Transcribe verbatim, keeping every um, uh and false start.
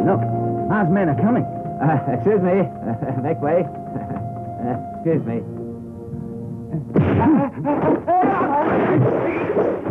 Look, our men are coming. Uh, excuse me. Uh, make way. Uh, excuse me.